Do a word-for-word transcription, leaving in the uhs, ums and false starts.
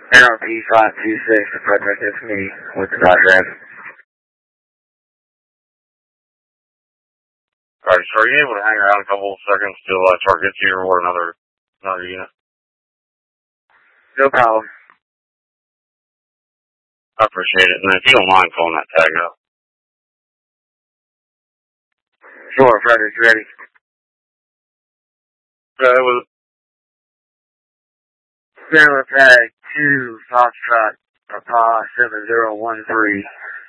N R P five two six, Frederick, it's me with the dot drive. Alright, so are you able to hang around a couple of seconds till uh, Tark gets here or another, another unit? No problem. I appreciate it, and if you don't mind pulling that tag up. Sure, Frederick, ready. Uh, it was Sarah Tag two, Foxtrot, Papa seven zero one three.